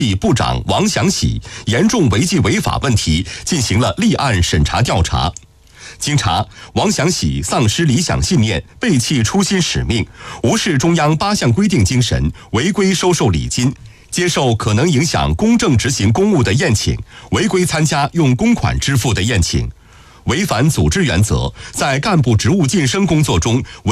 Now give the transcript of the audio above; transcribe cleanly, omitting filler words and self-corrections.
部长王祥喜严重违纪违法问题进行了立案审查调查。经查，王祥喜丧失理想信念，背弃初心使命，无视中央8项规定精神，违规收受礼金，接受可能影响公正执行公务的宴请，违规参加用公款支付的宴请，违反组织原则，在干部职务晋升工作中